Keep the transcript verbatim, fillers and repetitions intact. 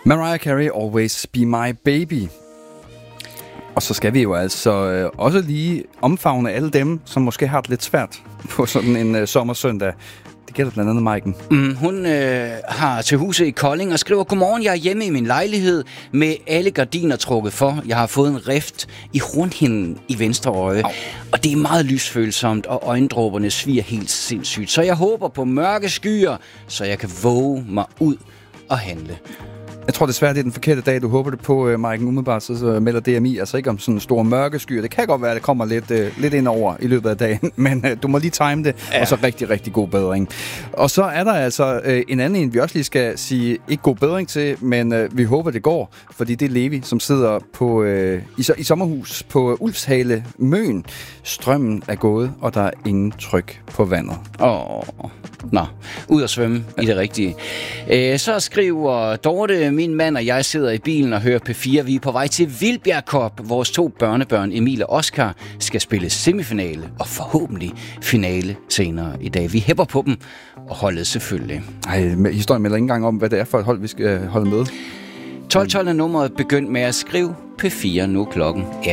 Mariah Carey, Always Be My Baby. Og så skal vi jo altså øh, også lige omfavne alle dem, som måske har det lidt svært på sådan en øh, sommersøndag. Det gælder blandt andet Maiken. Mm, hun øh, har til huse i Kolding og skriver: Godmorgen, jeg er hjemme i min lejlighed med alle gardiner trukket for. Jeg har fået en rift i hornhinden i venstre øje. Au. Og det er meget lysfølsomt, og øjendråberne sviger helt sindssygt. Så jeg håber på mørke skyer, så jeg kan våge mig ud og handle. Jeg tror desværre, det er den forkerte dag, du håber det på, uh, Maiken. Umiddelbart så, så melder D M I altså ikke om sådan store mørke skyer. Det kan godt være, at det kommer lidt, uh, lidt ind over i løbet af dagen, men uh, du må lige time det, ja. Og så rigtig, rigtig god bedring. Og så er der altså uh, en anden en, vi også lige skal sige ikke god bedring til, men uh, vi håber, det går, fordi det er Levi, som sidder på, uh, i, i sommerhus på Ulfshale Møn. Strømmen er gået, og der er ingen tryk på vandet. Åh, oh. Nå, ud at svømme i det rigtige. Æ, så skriver Dorte: min mand og jeg sidder i bilen og hører P fire. Vi er på vej til Vildbjerg Cup. Vores to børnebørn, Emil og Oscar, skal spille semifinale og forhåbentlig finale senere i dag. Vi hæpper på dem, og holdet selvfølgelig. Ej, historien melder ikke engang om, hvad det er for et hold, vi skal holde med. tolv tolv er nummeret. Begynd med at skrive P fire nu klokken atten.